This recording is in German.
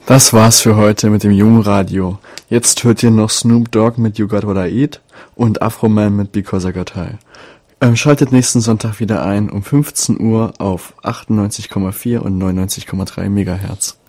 Das war's für heute mit dem Jugendradio. Jetzt hört ihr noch Snoop Dogg mit You Got What I Eat und Afroman mit Because I Got High. Schaltet nächsten Sonntag wieder ein um 15 Uhr auf 98,4 und 99,3 Megahertz.